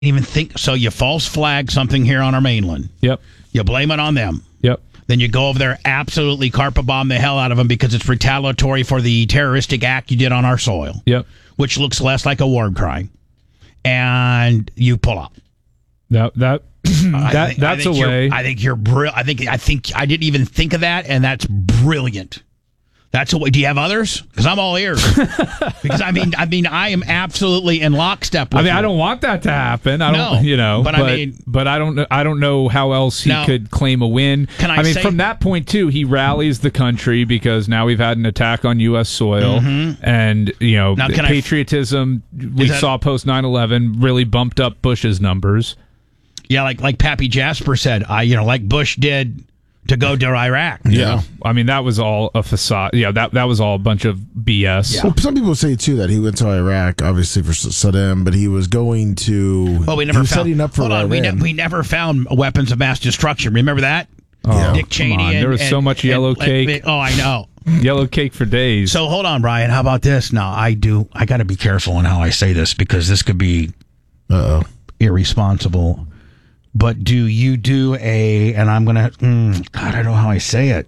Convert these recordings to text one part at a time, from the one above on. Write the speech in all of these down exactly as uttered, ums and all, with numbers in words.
even think. So you false flag something here on our mainland. Yep. You blame it on them. Yep. Then you go over there, absolutely carpet bomb the hell out of them because it's retaliatory for the terroristic act you did on our soil. Yep. Which looks less like a war crime. And you pull out. That that that think, that's a way. I think you're brilliant. I think I think I didn't even think of that, and that's brilliant. That's a way. Do you have others? Because I'm all ears. Because I mean, I mean, I am absolutely in lockstep with I mean, you. I don't want that to happen. I No, don't, you know, but but, I mean- but I don't, I don't know how else he Now, could claim a win. can I mean, say- from that point too, he rallies the country because now we've had an attack on U S soil, and you know, Now, the can I- patriotism we that- saw post nine eleven really bumped up Bush's numbers. Yeah, like like Pappy Jasper said, I you know, like Bush did to go to Iraq. Yeah, I mean that was all a facade. Yeah, that that was all a bunch of B S. Yeah. Well, some people say too that he went to Iraq, obviously for Saddam, but he was going to. Well, we he never was found. setting up for hold on, we, ne- Iran. we never found weapons of mass destruction. Remember that? Oh, Dick come Cheney. on. And, There was and- so much yellow and- cake. and- oh, I know. Yellow cake for days. So hold on, Brian. How about this? Now I do. I got to be careful in how I say this because this could be Uh oh. irresponsible. But do you do a? And I'm gonna. Mm, God, I don't know how I say it.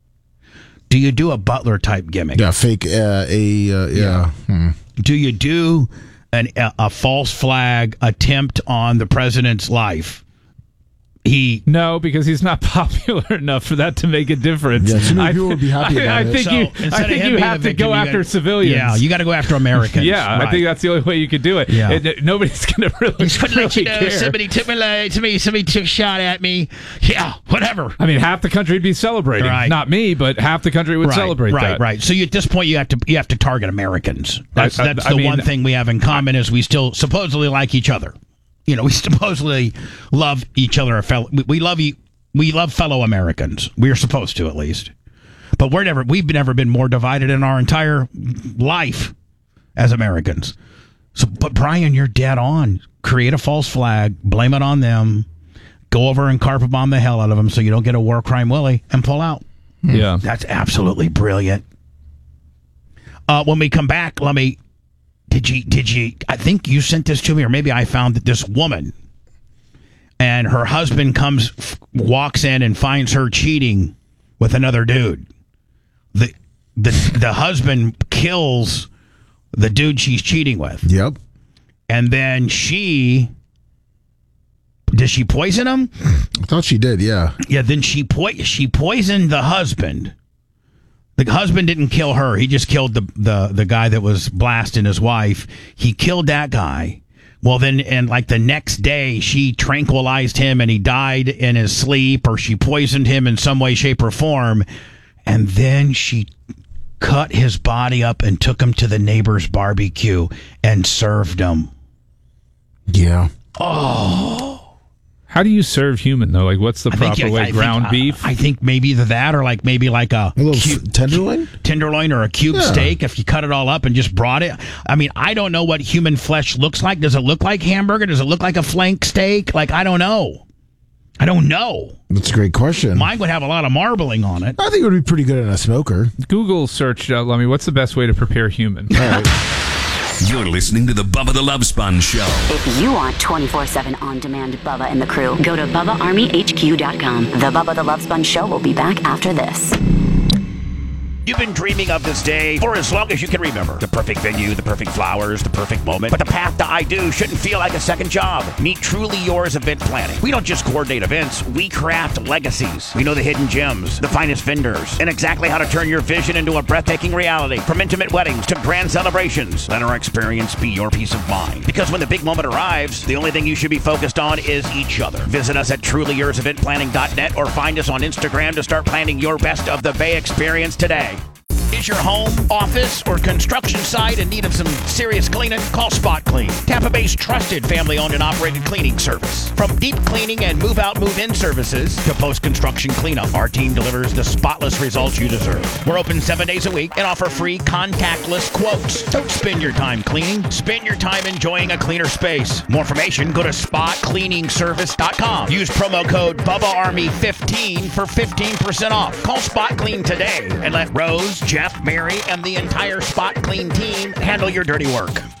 Do you do a Butler type gimmick? Yeah, fake. Uh, a uh, yeah. Hmm. Do you do an a, a false flag attempt on the president's life? He No, because he's not popular enough for that to make a difference. Yeah, too many I, people would be happy I, about I it. think So, you, instead I of think him you being have the to go victim, you after gotta- civilians. Yeah, you got to go after Americans. Yeah, Right. I think that's the only way you could do it. Yeah. It- it- nobody's going to really, Just couldn't let you really know care. somebody took me, like, somebody, somebody took a shot at me. Yeah, whatever. I mean, half the country would be celebrating. Right. Not me, but half the country would right, celebrate right, that. right. So you, at this point, you have to you have to target Americans. That's I- I- that's I the mean, one thing we have in common is we still supposedly like each other. You know, we supposedly love each other. Our fellow, we, we love you. We love fellow Americans. We are supposed to, at least. But we're never. We've never been more divided in our entire life as Americans. So, but Brian, you're dead on. Create a false flag. Blame it on them. Go over and carpet bomb the hell out of them so you don't get a war crime Willie and pull out. Yeah. That's absolutely brilliant. Uh, when we come back, let me. Did you? Did you? I think you sent this to me, or maybe I found that this woman and her husband comes, f- walks in and finds her cheating with another dude. the the The husband kills the dude she's cheating with, Yep. and then she. Does she poison him? I thought she did. Yeah. Yeah. Then she po- she poisoned the husband. The husband didn't kill her. He just killed the, the, the guy that was blasting his wife. He killed that guy. Well, then, and like the next day, she tranquilized him and he died in his sleep, or she poisoned him in some way, shape, or form. And then she cut his body up and took him to the neighbor's barbecue and served him. Yeah. How do you serve human, though? Like, what's the I think- proper I way? think- Ground I- beef? I think maybe either that or like maybe like a, A little cube- f- tenderloin. tenderloin or a cube Yeah. steak if you cut it all up and just brought it. I mean, I don't know what human flesh looks like. Does it look like hamburger? Does it look like a flank steak? Like, I don't know. I don't know. That's a great question. Mine would have a lot of marbling on it. I think it would be pretty good in a smoker. Google searched, uh, let me, what's the best way to prepare human? All right. You're listening to the Bubba the Love Sponge Show. If you want twenty-four seven on-demand Bubba and the crew, go to Bubba Army H Q dot com. The Bubba the Love Sponge Show will be back after this. You've been dreaming of this day for as long as you can remember. The perfect venue, the perfect flowers, the perfect moment. But the path to I Do shouldn't feel like a second job. Meet Truly Yours Event Planning. We don't just coordinate events, we craft legacies. We know the hidden gems, the finest vendors, and exactly how to turn your vision into a breathtaking reality. From intimate weddings to grand celebrations, let our experience be your peace of mind. Because when the big moment arrives, the only thing you should be focused on is each other. Visit us at truly yours event planning dot net or find us on Instagram to start planning your best of the Bay experience today. Is your home, office, or construction site in need of some serious cleaning? Call Spot Clean, Tampa Bay's trusted family-owned and operated cleaning service. From deep cleaning and move-out, move-in services to post-construction cleanup, our team delivers the spotless results you deserve. We're open seven days a week and offer free contactless quotes. Don't spend your time cleaning. Spend your time enjoying a cleaner space. More information, go to spot cleaning service dot com. Use promo code Bubba Army fifteen for fifteen percent off. Call Spot Clean today and let Rose, Jeff, Mary, and the entire Spot Clean team handle your dirty work.